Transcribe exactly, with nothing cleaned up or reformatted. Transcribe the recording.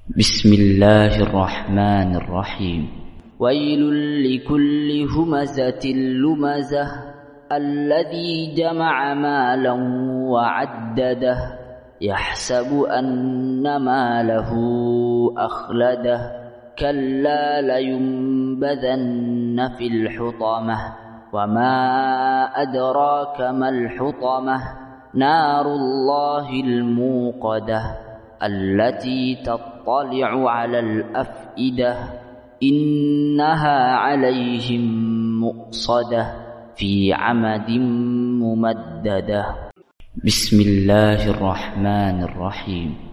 بسم الله الرحمن الرحيم. ويل لكل همزة لمزة الذي جمع مالا وعدده يحسب أن ماله أخلده كلا لينبذن في الحطمة وما أدراك ما الحطمة نار الله الموقدة التي تطلع على الأفئدة إنها عليهم مؤصدة في عمد ممددة. بسم الله الرحمن الرحيم.